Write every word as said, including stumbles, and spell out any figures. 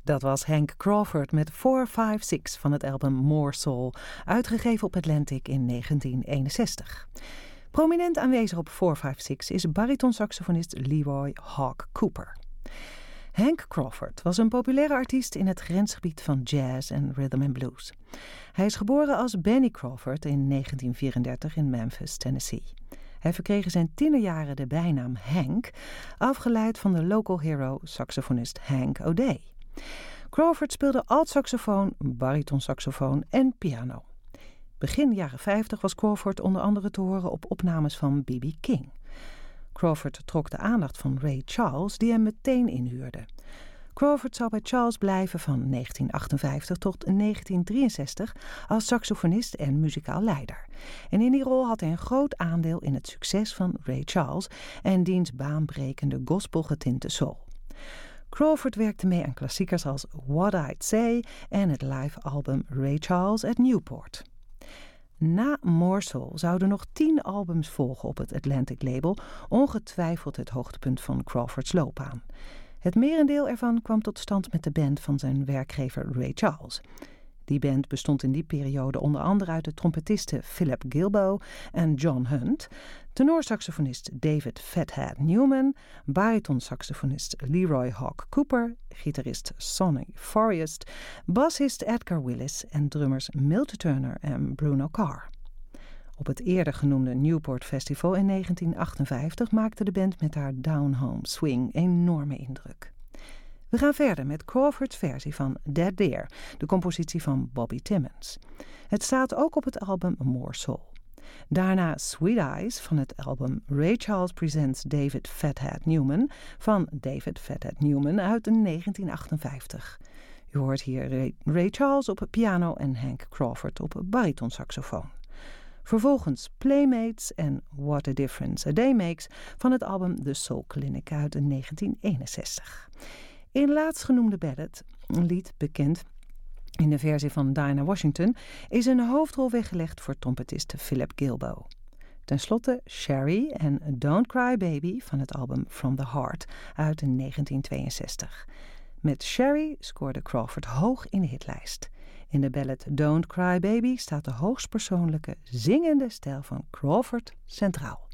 Dat was Hank Crawford met four five six van het album More Soul, uitgegeven op Atlantic in negentien eenenzestig. Prominent aanwezig op four five six is baritonsaxofonist Leroy Hawk Cooper. Hank Crawford was een populaire artiest in het grensgebied van jazz en rhythm and blues. Hij is geboren als Benny Crawford in negentien vierendertig in Memphis, Tennessee. Hij verkreeg in zijn tienerjaren de bijnaam Hank, afgeleid van de local hero saxofonist Hank O'Day. Crawford speelde altsaxofoon, baritonsaxofoon en piano. Begin jaren vijftig was Crawford onder andere te horen op opnames van B B King. Crawford trok de aandacht van Ray Charles, die hem meteen inhuurde. Crawford zou bij Charles blijven van negentien achtenvijftig tot negentien drieënzestig als saxofonist en muzikaal leider. En in die rol had hij een groot aandeel in het succes van Ray Charles en diens baanbrekende gospelgetinte soul. Crawford werkte mee aan klassiekers als What I'd Say en het live album Ray Charles at Newport. Na More Soul zouden nog tien albums volgen op het Atlantic label, ongetwijfeld het hoogtepunt van Crawfords loopbaan. Het merendeel ervan kwam tot stand met de band van zijn werkgever Ray Charles. Die band bestond in die periode onder andere uit de trompetisten Philip Gilboa en John Hunt, tenorsaxofonist David Fathead Newman, baritonsaxofonist Leroy Hawk Cooper, gitarist Sonny Forrest, bassist Edgar Willis en drummers Milt Turner en Bruno Carr. Op het eerder genoemde Newport Festival in negentien achtenvijftig maakte de band met haar Down Home Swing enorme indruk. We gaan verder met Crawfords versie van Dead Deer, de compositie van Bobby Timmons. Het staat ook op het album More Soul. Daarna Sweet Eyes van het album Ray Charles Presents David Fathead Newman van David Fathead Newman uit negentien achtenvijftig. U hoort hier Ray, Ray Charles op piano en Hank Crawford op baritonsaxofoon. Vervolgens Playmates en What a Difference a Day Makes van het album The Soul Clinic uit negentien eenenzestig. In laatstgenoemde ballad, een lied bekend in de versie van Dinah Washington, is een hoofdrol weggelegd voor trompetist Philip Gilboa. Ten slotte Sherry en Don't Cry Baby van het album From the Heart uit negentien tweeënzestig. Met Sherry scoorde Crawford hoog in de hitlijst. In de ballad Don't Cry Baby staat de hoogstpersoonlijke zingende stijl van Crawford centraal.